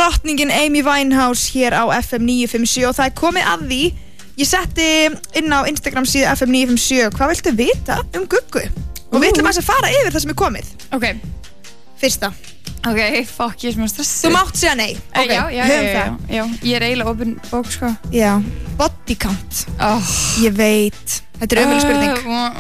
Drottningin Amy Winehouse hér á FM 957 og það komið að því. Ég setti inn á Instagram síðu FM 957 hvað viltu vita Guggu? Og við ætlum að fara yfir það sem komið. Ok. Fyrsta. Ok, fuck, ég smá stressuð. Þú mátt segja nei. Ok, já, ég er eiginlega opin bók, sko. Já, body count. Ég veit. Þetta ömurleg spurning.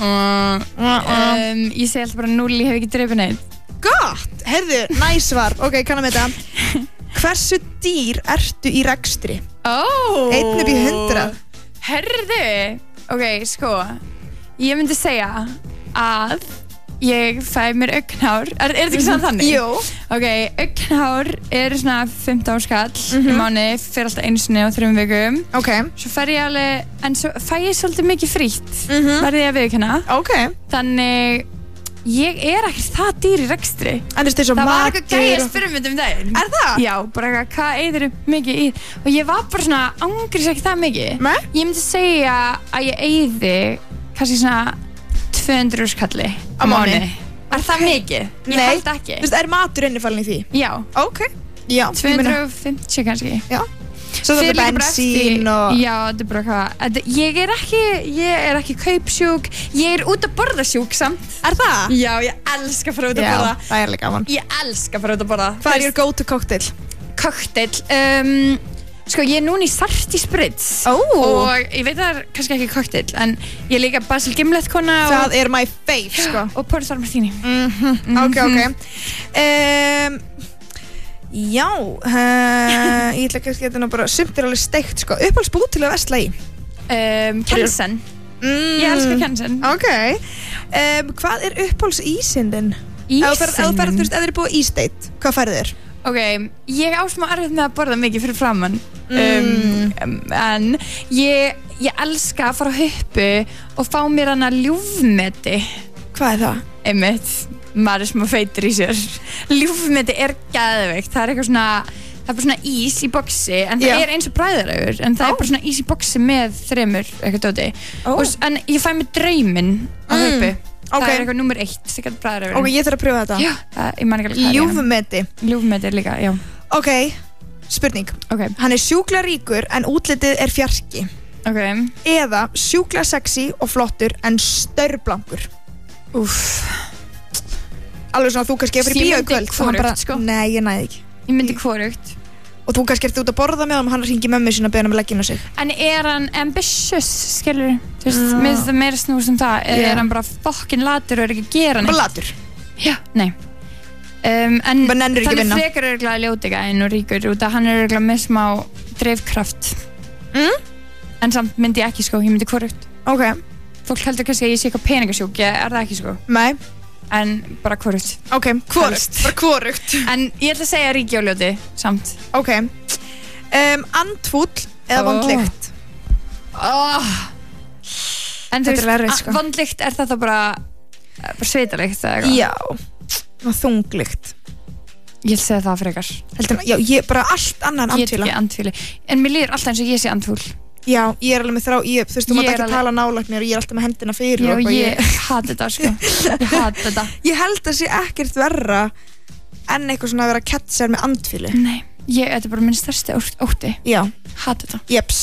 Ég segi alltaf bara 0, ég hef ekki drepið neitt. Gott, heyrðu, næs svar. Ok, kannum þetta. Hversu dýr ertu í rekstri? 1 upp í 100. Herðu, ok, sko. Ég myndi segja að ég fæ mér augnhár. Er þetta ekki svona þannig? Jú. Ok, augnhár eru svona 15 skall í mánuði, fyrir alltaf einu sinni á 3 vikum. Ok. Svo fer ég alveg, en svo fæ ég svolítið mikið frítt, verði ég að viðurkenna. Ok. Þannig, ég er ekkert það dýr í rekstri. En þú veist eins og matur. Það var eitthvað gæja spurmyndum daginn. Er það? Já, bara eitthvað, hvað eyðirðu mikið í? Og ég var bara svona, ángrís ekki það mikið. Nei? Ég myndi segja að ég eyði kannski svona 200 skalli á mánuði. Er það mikið? Ég held ekki. Þú veist, er matur innifalinn í því? Já. Ok. Já. 250 kannski. Já. Svo það er bensín og... Já, þetta er bara hvað. Ég er ekki kaupsjúk. Ég er út að borða sjúk samt. Er það? Já, ég elska að fara út að borða. Já, það er líka gaman. Ég elska að fara út að borða. Hvað er your go-to cocktail? Cocktail? Sko, ég er núna í Sarti Spritz. Og ég veit það er kannski ekki cocktail, en ég er líka Basil Gimlet kona. Það er my fave, sko. Og Pornstar Martini. Ok. Já, ég ætla kannski að þetta bara sumt alveg steikt, sko. Uppáhaldsbúð til að versla í? Kensen. Ég elska Kensen. Ok. Hvað er uppáhaldsísinn þinn? Ísinn? Ef þú er búið á ísdate, hvað færðu þér? Ok, ég á smá erfitt með að borða mikið fyrir framann. En ég elska að fara á huppu og fá mér hana ljúfmeti. Hvað er það? Einmitt, maður er smá feitur í sér. Ljúfmeti er geðveikt. Það er eitthvað svona, það er bara svona ís í boxi, en það er eins og bræðaraugur, en það er bara svona ís í boxi með 3 eitthvað dóti. En ég fæ mér drauminn á huppu. Það er eitthvað nummer 1, það getur bræðaraugur. Ok, ég þarf að pröfa þetta. Já, ég man ekki alveg hvað er. Ljúfmeti. Ljúfmeti líka, já. Ok, spurning. Ok. Hann er sjúklega ríkur en útlitið er fjarki. Ok. Eða sjúklega sexy og flottur en staurblankur. Úff. Alveg svona þú kannski er fyrir bíó í kvöld. Ég myndi hvorugt, sko. Nei, ég næði ekki. Ég myndi hvorugt. Og þú kannski ert út að borða með hann hringi mömmu sína að beða hann að leggja inn á sig. En er hann ambitious, skilur? Þú veist, með það meira snúst það, eða er hann bara fokkin latur og er ekki að gera neitt? Bara latur? Já, nei. En þannig frekar örgulega ljótiga en og ríkur, út að hann er örgulega með smá dreifkraft. En samt myndi ég ekki, sko, ég myndi hvorugt. Ok. Fólk heldur kannski að ég sé eitthvað peningasjúk, ég er það ekki, sko. Nei. En bara hvorugt. Ok, hvorugt, bara hvorugt. En ég ætla að segja ríki og ljóti, samt. Ok. Andfúll eða vondlykt? En þú veist, sko. Vondlykt, er þetta bara sveitarlykt eða eitthvað? Já, þunglykt. Ég ætla að segja það frekar. Já, ég bara allt annan andfýla. Ég er ekki andfýli. En mér líður alltaf eins og ég sé andfúll. Já, ég er alveg með þú veist, þú mátt ekki tala nálægt mér og ég er alltaf með hendina fyrir. Já, ég hata þetta, sko. Ég hata þetta. Ég held að sé ekkert verra en eitthvað svona að vera að ketsa sér með andfýli. Nei, þetta er bara minn stærsti ótti. Já. Hata þetta. Jeps.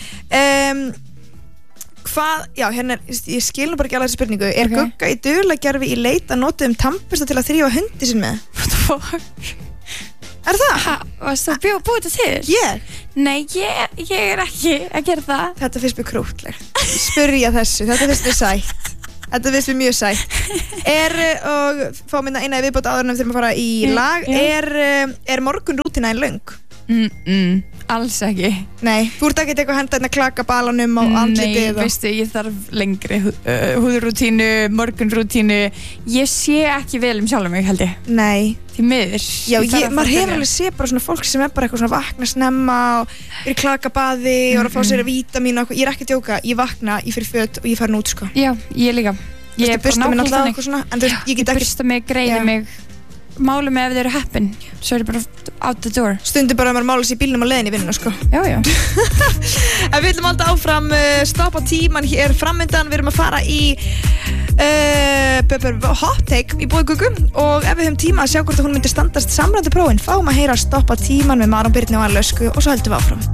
Hérna ég skil nú bara ekki alveg þessi spurningu. Er Gugga í dugleggjarfi í leit að nota tannbursta til að þrífa hundi sinn með? What the fuck? Er það? Varst þú að búa þetta til? Ég? Nei, ég er ekki að gera það. Þetta finnst mér krúttlegt. Spurja þessu, þetta finnst mér sætt. Þetta finnst mér mjög sætt. Og fá minna eina í viðbót áður en við þurfum að fara í lag. Er morgunrútína einn löng? Alls ekki. Nei, þú ert ekki eitthvað að henda að klaka balanum á andlitið? Nei, veistu, ég þarf lengri húðrútínu, morgunrútínu. Ég sé ekki vel sjálf mig, held ég. Nei. Því miður. Já, maður hefur alveg séð bara svona fólk sem er bara eitthvað svona vakna snemma og er í klakabaði og er að fá sér vítamín og ég er ekki að djóka. Ég vakna, ég fyrir föt og ég fara út, sko. Já, ég líka. Ég bursta mig náttúrulega eitthvað svona, en þú veist, ég get ekki... Ég bursta mig, greiði mig, máli með ef þau eru heppin svo er ég bara out the door Stundum bara að maður mála sér í bílnum á leiðinni í vinnuna sko. Já En við ætlum alltaf áfram stoppa tíman hér framöndan við erum að fara í hot take í búið Guggu og ef við höfum tíma að sjá hvort að hún myndi standast samræmdu prófin fáum að heyra stoppa tíman með Maron Birni og Alösku og svo höldum við áfram